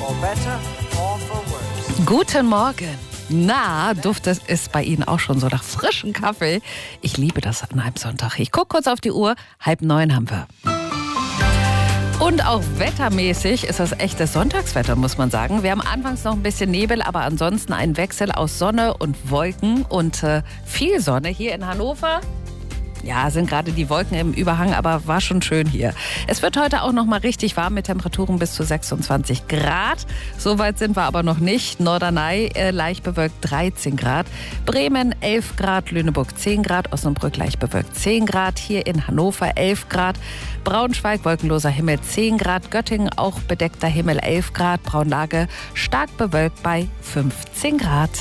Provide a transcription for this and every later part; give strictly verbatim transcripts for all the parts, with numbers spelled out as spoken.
For better or for worse. Guten Morgen. Na, duftet es bei Ihnen auch schon so nach frischem Kaffee? Ich liebe das an einem Sonntag. Ich gucke kurz auf die Uhr. Halb neun haben wir. Und auch wettermäßig ist das echtes Sonntagswetter, muss man sagen. Wir haben anfangs noch ein bisschen Nebel, aber ansonsten ein Wechsel aus Sonne und Wolken und äh, viel Sonne hier in Hannover. Ja, sind gerade die Wolken im Überhang, aber war schon schön hier. Es wird heute auch noch mal richtig warm mit Temperaturen bis zu sechsundzwanzig Grad. So weit sind wir aber noch nicht. Norderney äh, leicht bewölkt dreizehn Grad. Bremen elf Grad, Lüneburg zehn Grad, Osnabrück leicht bewölkt zehn Grad. Hier in Hannover elf Grad. Braunschweig wolkenloser Himmel zehn Grad. Göttingen auch bedeckter Himmel elf Grad. Braunlage stark bewölkt bei fünfzehn Grad.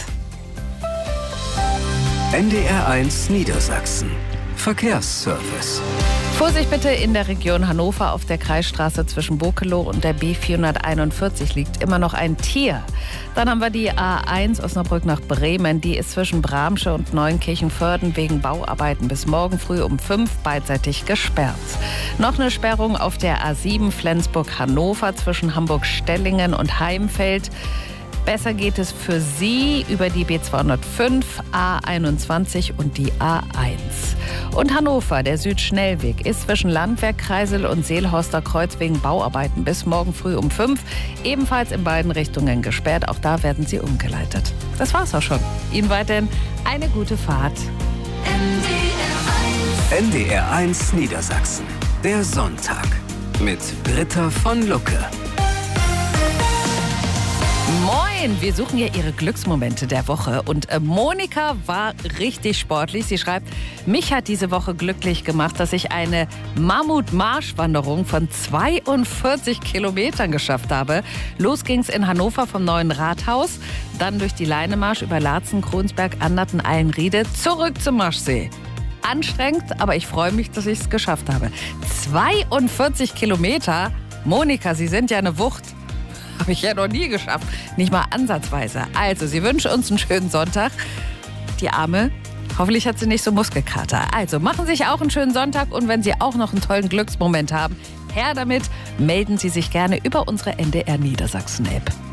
N D R eins Niedersachsen. Verkehrsservice. Vorsicht bitte in der Region Hannover auf der Kreisstraße zwischen Bokelow und der B vierhunderteinundvierzig liegt immer noch ein Tier. Dann haben wir die A eins Osnabrück nach Bremen. Die ist zwischen Bramsche und Neunkirchen-Vörden wegen Bauarbeiten bis morgen früh um fünf beidseitig gesperrt. Noch eine Sperrung auf der A sieben Flensburg-Hannover zwischen Hamburg-Stellingen und Heimfeld. Besser geht es für Sie über die B zweihundertfünf, A einundzwanzig und die A eins. Und Hannover, der Südschnellweg, ist zwischen Landwehr, Kreisel und Seelhorster Kreuz wegen Bauarbeiten bis morgen früh um fünf. Ebenfalls in beiden Richtungen gesperrt. Auch da werden Sie umgeleitet. Das war's auch schon. Ihnen weiterhin eine gute Fahrt. N D R eins Niedersachsen. Der Sonntag mit Britta von Lucke. Moin, wir suchen ja Ihre Glücksmomente der Woche und äh, Monika war richtig sportlich. Sie schreibt, mich hat diese Woche glücklich gemacht, dass ich eine Mammut-Marschwanderung von zweiundvierzig Kilometern geschafft habe. Los ging's in Hannover vom Neuen Rathaus, dann durch die Leinemarsch über Laatzen, Kronsberg, Anderten, Eilenriede, zurück zum Marschsee. Anstrengend, aber ich freue mich, dass ich es geschafft habe. zweiundvierzig Kilometer? Monika, Sie sind ja eine Wucht. Habe ich ja noch nie geschafft. Nicht mal ansatzweise. Also, sie wünschen uns einen schönen Sonntag. Die Arme, hoffentlich hat sie nicht so Muskelkater. Also, machen Sie sich auch einen schönen Sonntag. Und wenn Sie auch noch einen tollen Glücksmoment haben, her damit. Melden Sie sich gerne über unsere N D R Niedersachsen-App.